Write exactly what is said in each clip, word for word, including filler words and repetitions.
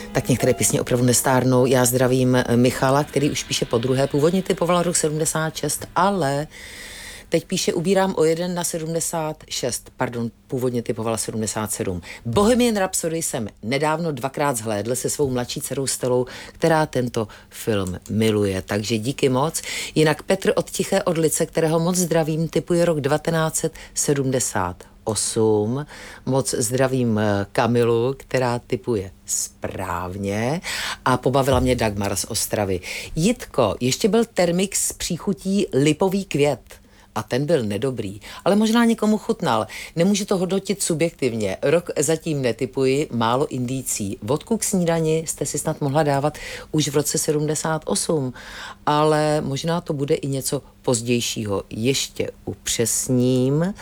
tak některé písně opravdu nestárnou. Já zdravím Michala, který už píše po druhé. Původně typoval rok sedmdesát šest, ale teď píše ubírám o jeden na sedmdesát šest, pardon, původně typovala sedmdesát sedm. Bohemian Rhapsody jsem nedávno dvakrát zhlédl se svou mladší dcerou Stelou, která tento film miluje, takže díky moc. Jinak Petr od Tiché Orlice, kterého moc zdravím, typuje rok devatenáct set sedmdesát osm. Moc zdravím Kamilu, která typuje správně, a pobavila mě Dagmar z Ostravy. Jitko, ještě byl Termix s příchutí lipový květ. A ten byl nedobrý, ale možná někomu chutnal. Nemůžu to hodnotit subjektivně. Rok zatím netipuji, málo indicí. Vodku k snídani jste si snad mohla dávat už v roce sedmdesát osm, ale možná to bude i něco pozdějšího. Ještě upřesním.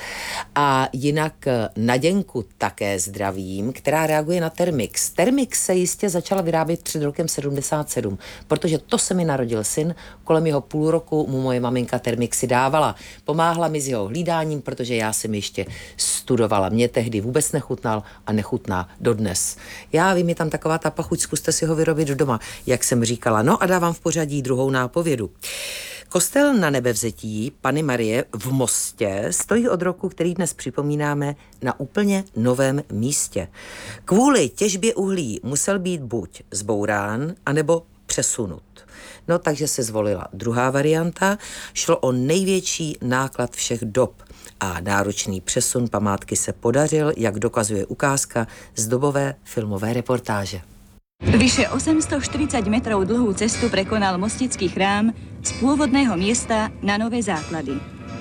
A jinak Naděnku také zdravím, která reaguje na Termix. Termix se jistě začala vyrábět před rokem sedmdesát sedm, protože to se mi narodil syn, kolem jeho půl roku mu moje maminka Termixy dávala. Pomáhla mi s jeho hlídáním, protože já jsem ještě studovala. Mě tehdy vůbec nechutnal a nechutná dodnes. Já vím, je tam taková ta pachuť, zkuste si ho vyrobit doma, jak jsem říkala. No a dávám v pořadí druhou nápovědu. Kostel na Nebevzetí Panny Marie v Mostě stojí od roku, který dnes připomínáme, na úplně novém místě. Kvůli těžbě uhlí musel být buď zbourán, anebo přesunut. No takže se zvolila druhá varianta, šlo o největší náklad všech dob a náročný přesun památky se podařil, jak dokazuje ukázka z dobové filmové reportáže. Vyše osemstoštyridsať metrov dlhú cestu prekonal mostický chrám z pôvodného miesta na nové základy.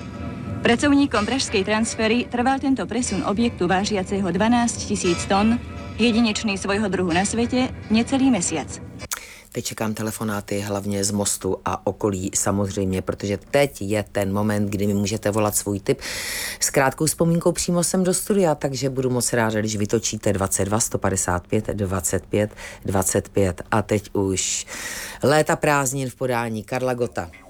Pracovníkom pražskej transfery trval tento presun objektu vážiaceho dvanásť tisíc tón, jedinečný svojho druhu na svete, necelý mesiac. Teď čekám telefonáty hlavně z Mostu a okolí samozřejmě, protože teď je ten moment, kdy mi můžete volat svůj tip s krátkou vzpomínkou přímo sem do studia, takže budu moc ráda, když vytočíte dvacet dva sto padesát pět dvacet pět dvacet pět. A teď už léta prázdnin v podání Karla Gotta.